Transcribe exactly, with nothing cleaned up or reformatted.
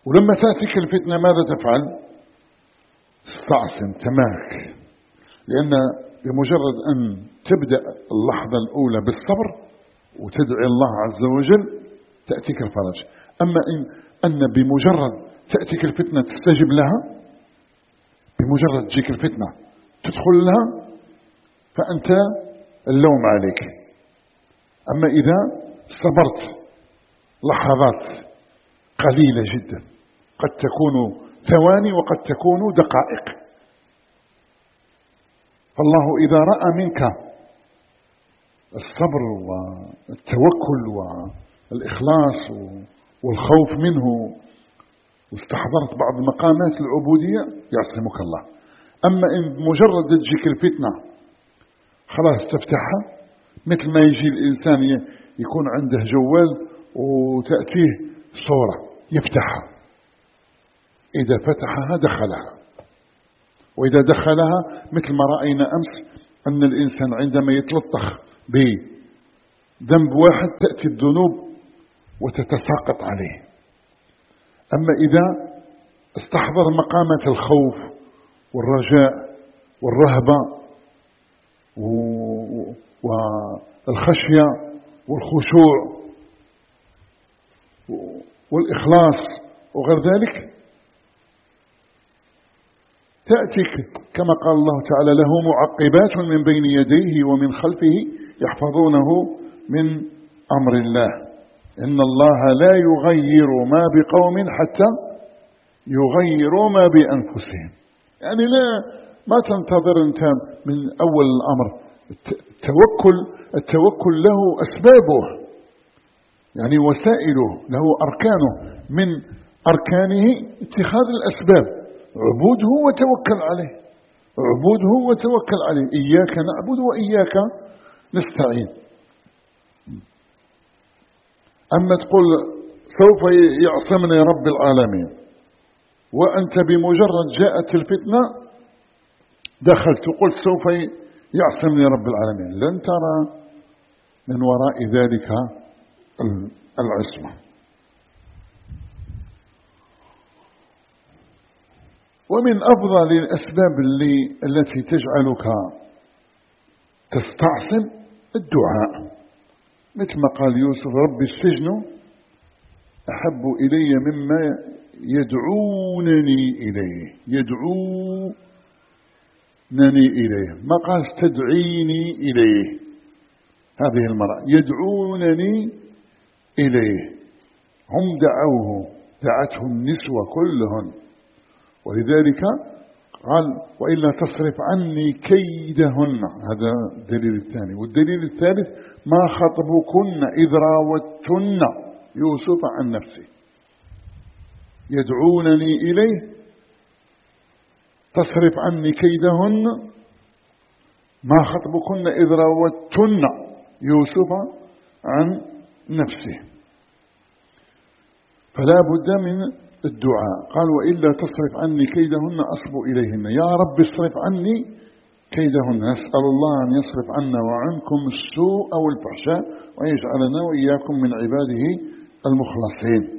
ولما تأتيك الفتنة ماذا تفعل؟ استعصم، تماك، لأن بمجرد أن تبدأ اللحظة الأولى بالصبر وتدعي الله عز وجل تأتيك الفرج. أما إن أن بمجرد تأتيك الفتنة تستجب لها، بمجرد تجيك الفتنة تدخل لها فأنت اللوم عليك. أما إذا صبرت لحظات قليلة جدا، قد تكون ثواني وقد تكون دقائق، فالله إذا رأى منك الصبر والتوكل والإخلاص والخوف منه واستحضرت بعض مقامات العبودية يعصمك الله. أما إن مجرد تجيك الفتنة خلاص تفتحها، مثل ما يجي الإنسان يكون عنده جوال وتأتيه صورة يفتحها، إذا فتحها دخلها، وإذا دخلها مثل ما رأينا أمس أن الإنسان عندما يتلطخ بذنب واحد تأتي الذنوب وتتساقط عليه. أما إذا استحضر مقامات الخوف والرجاء والرهبة والخشية والخشوع والإخلاص وغير ذلك تأتيك كما قال الله تعالى له معقبات من بين يديه ومن خلفه يحفظونه من أمر الله إن الله لا يغير ما بقوم حتى يغيروا ما بأنفسهم. يعني لا ما تنتظر أنت من أول الأمر. التوكل التوكل له أسبابه، يعني وسائله، له أركانه، من أركانه اتخاذ الأسباب، عبوده وتوكل عليه، عبوده وتوكل عليه، إياك نعبد وإياك نستعين. أما تقول سوف يعصمني رب العالمين وأنت بمجرد جاءت الفتنة دخلت وقلت سوف يعصمني رب العالمين، لن ترى من وراء ذلك العصمة. ومن أفضل الأسباب اللي التي تجعلك تستعصم الدعاء، مثل ما قال يوسف رب السجن أحب إلي مما يدعونني إليه، يدعونني إليه، ما قال تدعيني إليه. هذه المرأة يدعونني إليه، هم دعوه، دعته النسوة كلهن، ولذلك قال وإلا تصرف عني كيدهن. هذا الدليل الثاني. والدليل الثالث ما خطبكن إذ راوتن يوسف عن نفسه، يدعونني إليه تصرف عني كيدهن ما خطبكن إذ راوتن يوسف عن نفسه. فلا بد من الدعاء. قال وإلا تصرف عني كيدهن أصب إليهن، يا رب اصرف عني كيدهن. نسأل الله أن يصرف عنا وعنكم السوء والفحشاء ويجعلنا وإياكم من عباده المخلصين.